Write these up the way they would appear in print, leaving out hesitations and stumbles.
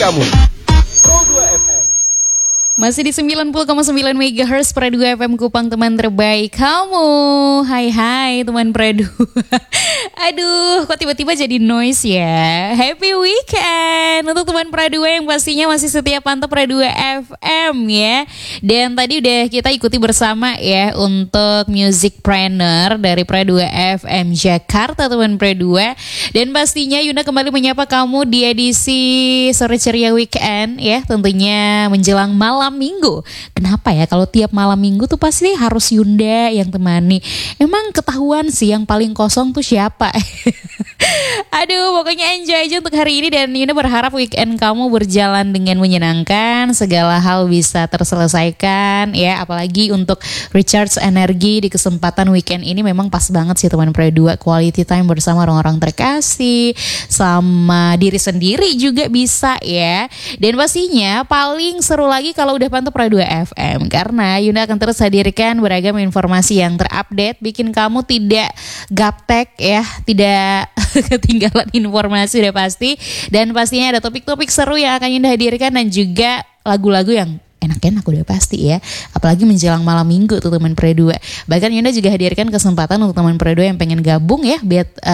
kamu. Pro 2 FM. Masih di 90,9 MHz Pro 2 FM Kupang, teman terbaik kamu. Hai teman Pro 2. Aduh, kok tiba-tiba jadi noise ya. Happy weekend untuk teman Pro 2 yang pastinya masih setia pantau Pro 2 FM ya. Dan tadi udah kita ikuti bersama ya untuk Music Planner dari Pro 2 FM Jakarta, teman Pro 2. Dan pastinya Yunda kembali menyapa kamu di edisi Sore Ceria Weekend ya, tentunya menjelang malam minggu. Kenapa ya kalau tiap malam minggu tuh pasti harus Yunda yang temani. Emang ketahuan sih yang paling kosong tuh siapa? Aduh, pokoknya enjoy aja untuk hari ini. Dan Yunda berharap weekend kamu berjalan dengan menyenangkan, segala hal bisa terselesaikan ya. Apalagi untuk recharge energi di kesempatan weekend ini memang pas banget sih teman Pro 2. Quality time bersama orang-orang terkasih, sama diri sendiri juga bisa ya. Dan pastinya paling seru lagi kalau udah pantau Pro 2 FM, karena Yunda akan terus hadirkan beragam informasi yang terupdate, bikin kamu tidak gaptek ya, tidak ketinggalan informasi udah pasti. Dan pastinya ada topik-topik seru yang akan Yunda hadirkan, dan juga lagu-lagu yang enak-enak udah pasti ya. Apalagi menjelang malam minggu tuh teman Pro 2. Bahkan Yunda juga hadirkan kesempatan untuk teman Pro 2 yang pengen gabung ya,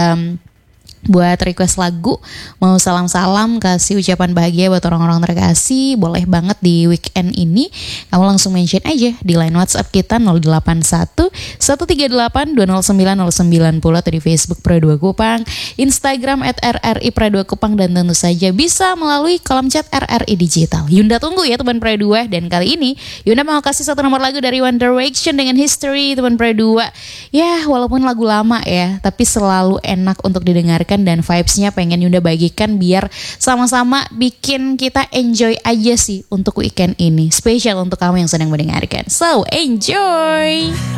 buat request lagu, mau salam-salam, kasih ucapan bahagia buat orang-orang terkasih, boleh banget di weekend ini. Kamu langsung mention aja di line WhatsApp kita 081 138 209 090, atau di Facebook Pro 2 Kupang, Instagram @RRI Pro 2 Kupang, dan tentu saja bisa melalui kolom chat RRI Digital. Yunda tunggu ya teman Pro 2. Dan kali ini Yunda mau kasih satu nomor lagu dari One Direction dengan History, teman Pro 2. Ya, walaupun lagu lama ya, tapi selalu enak untuk didengarkan, dan vibes-nya pengen Yunda bagikan biar sama-sama bikin kita enjoy aja sih untuk weekend ini. Spesial untuk kamu yang sedang mendengarkan. So, enjoy!